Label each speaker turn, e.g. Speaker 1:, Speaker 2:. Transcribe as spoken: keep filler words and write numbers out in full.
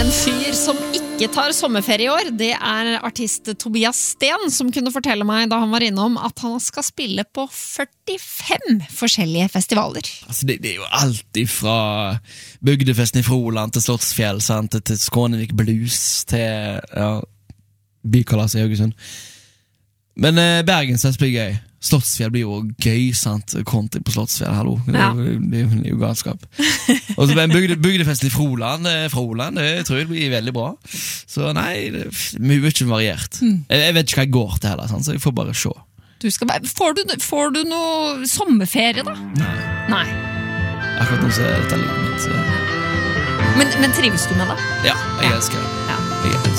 Speaker 1: En fyr som ikke tar sommerferie i år, det er artist Tobias Sten, som kunne fortelle meg da han var innom at han skal spille på førtifem forskjellige festivaler.
Speaker 2: Altså det, det er jo alt fra bygdefesten i Froland til Slottsfjell, sant? Til Skånevik Blues, til ja, Bykalas i Haugesund. Men eh, Bergensfest blir gøy. Slottsfjell blir jo gøy, sant? Konti på Slottsfjell, hallo. Det er, jo, det er, jo, det er jo galskap. Og så en bygde, bygdefest i Froland, Froland, det tror jeg blir veldig bra. Så nei, det er mye variert. Mm. Jeg, jeg vet ikke hva jeg går til heller, sant? Så jeg får bare se.
Speaker 1: Du skal bare, får, du, får du noe sommerferie da?
Speaker 2: Nei.
Speaker 1: Nei.
Speaker 2: Akkurat nå så er dette livet mitt. Så.
Speaker 1: Men, men trives du med det?
Speaker 2: Ja, jeg elsker det.
Speaker 1: Ja.
Speaker 2: Jeg elsker det.